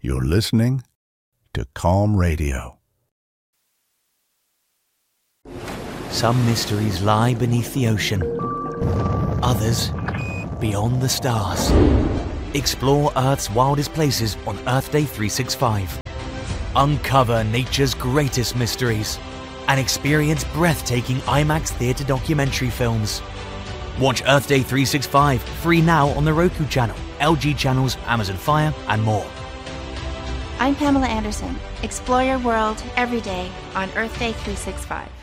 You're listening to Calm Radio. Some mysteries lie beneath the ocean. Others beyond the stars. Explore Earth's wildest places on Earth Day 365. Uncover nature's greatest mysteries and experience breathtaking IMAX theatre documentary films. Watch Earth Day 365 free now on the Roku channel, LG channels, Amazon Fire, and more. I'm Pamela Anderson. Explore your world every day on Earth Day 365.